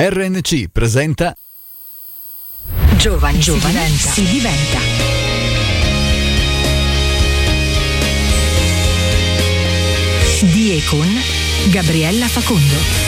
RNC presenta Giovani si diventa. Di e con Gabriella Facondo.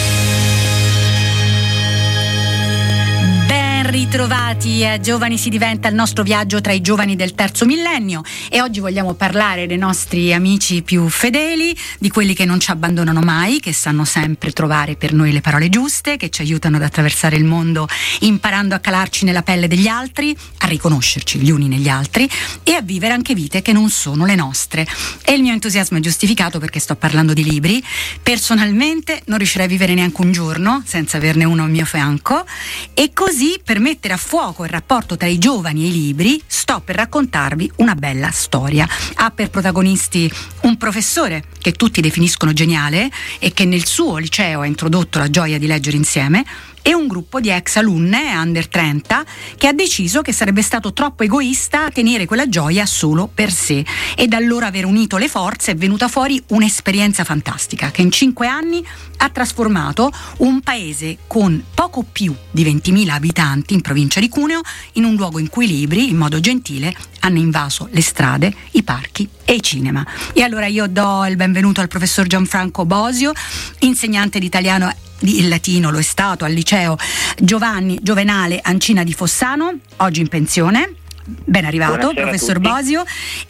Ritrovati a Giovani si diventa, il nostro viaggio tra i giovani del terzo millennio, e oggi vogliamo parlare dei nostri amici più fedeli, di quelli che non ci abbandonano mai, che sanno sempre trovare per noi le parole giuste, che ci aiutano ad attraversare il mondo imparando a calarci nella pelle degli altri, a riconoscerci gli uni negli altri e a vivere anche vite che non sono le nostre. E il mio entusiasmo è giustificato perché sto parlando di libri. Personalmente non riuscirei a vivere neanche un giorno senza averne uno al mio fianco, e così, per mettere a fuoco il rapporto tra i giovani e i libri, sto per raccontarvi una bella storia. Ha per protagonisti un professore che tutti definiscono geniale e che nel suo liceo ha introdotto la gioia di leggere insieme, e un gruppo di ex alunne under 30 che ha deciso che sarebbe stato troppo egoista tenere quella gioia solo per sé, e da allora aver unito le forze è venuta fuori un'esperienza fantastica che in 5 anni ha trasformato un paese con poco più di 20.000 abitanti in provincia di Cuneo in un luogo in cui i libri, in modo gentile, hanno invaso le strade, i parchi e i cinema. E allora io do il benvenuto al professor Gianfranco Bosio, insegnante di italiano. Il latino lo è stato al liceo Giovanni Giovenale Ancina di Fossano, oggi in pensione. Ben arrivato. Buonasera, professor Bosio.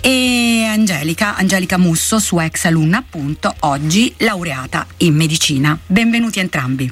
E Angelica Musso, sua ex alunna, appunto, oggi laureata in medicina. Benvenuti entrambi.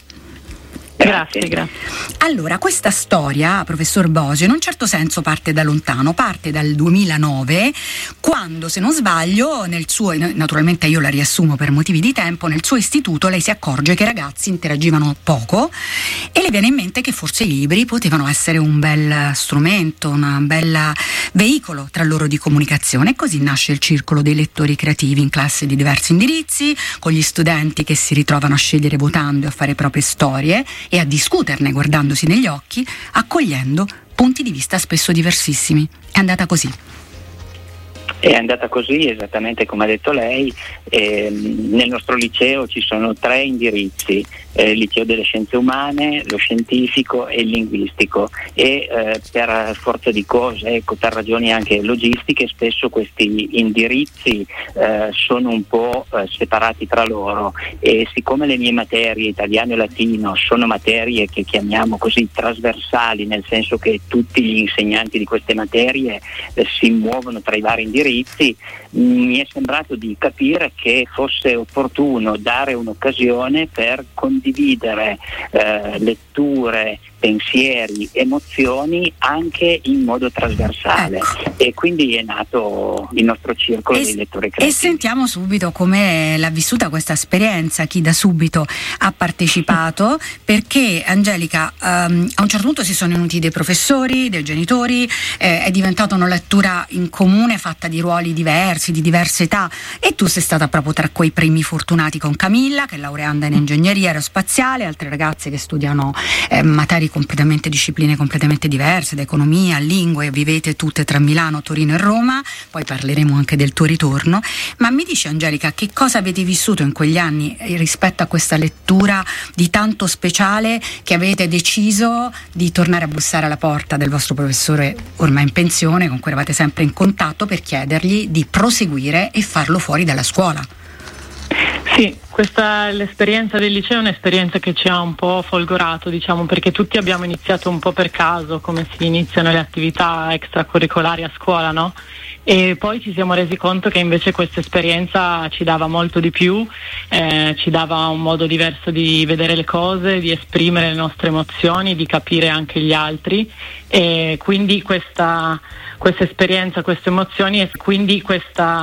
Grazie. Allora, questa storia, professor Bosio, in un certo senso parte da lontano, parte dal 2009, quando, se non sbaglio, nel suo, naturalmente io la riassumo per motivi di tempo, nel suo istituto lei si accorge che i ragazzi interagivano poco e le viene in mente che forse i libri potevano essere un bel strumento, una bella veicolo tra loro di comunicazione, e così nasce il circolo dei lettori creativi in classe di diversi indirizzi, con gli studenti che si ritrovano a scegliere votando e a fare proprie storie e a discuterne guardandosi negli occhi, accogliendo punti di vista spesso diversissimi. È andata così. È andata così, esattamente come ha detto lei. Nel nostro liceo ci sono 3 indirizzi: il liceo delle scienze umane, lo scientifico e il linguistico, e per forza di cose, per ragioni anche logistiche, spesso questi indirizzi sono un po' separati tra loro, e siccome le mie materie, italiano e latino, sono materie che chiamiamo così trasversali, nel senso che tutti gli insegnanti di queste materie si muovono tra i vari indirizzi, mi è sembrato di capire che fosse opportuno dare un'occasione per condividere letture, pensieri, emozioni anche in modo trasversale. Ecco. E quindi è nato il nostro circolo dei lettori creativi. E sentiamo subito come l'ha vissuta questa esperienza, chi da subito ha partecipato, perché Angelica, a un certo punto si sono uniti dei professori, dei genitori, è diventata una lettura in comune fatta di ruoli diversi, di diverse età, e tu sei stata proprio tra quei primi fortunati con Camilla, che è laureanda in ingegneria aerospaziale, altre ragazze che studiano discipline completamente diverse, da economia a lingue, vivete tutte tra Milano, Torino e Roma, poi parleremo anche del tuo ritorno. Ma mi dici, Angelica, che cosa avete vissuto in quegli anni rispetto a questa lettura di tanto speciale che avete deciso di tornare a bussare alla porta del vostro professore ormai in pensione, con cui eravate sempre in contatto, per chiedergli di proseguire e farlo fuori dalla scuola? Sì, l'esperienza del liceo è un'esperienza che ci ha un po' folgorato, diciamo, perché tutti abbiamo iniziato un po' per caso, come si iniziano le attività extracurricolari a scuola, no? E poi ci siamo resi conto che invece questa esperienza ci dava molto di più, ci dava un modo diverso di vedere le cose, di esprimere le nostre emozioni, di capire anche gli altri, e quindi questa esperienza, queste emozioni, e quindi questa